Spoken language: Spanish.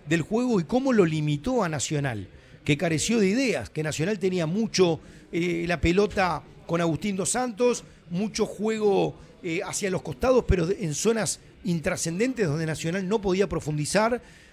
del juego y cómo lo limitó a Nacional, que careció de ideas, que Nacional tenía mucho la pelota con Agustín Dos Santos, mucho juego hacia los costados, pero en zonas intrascendentes donde Nacional no podía profundizar.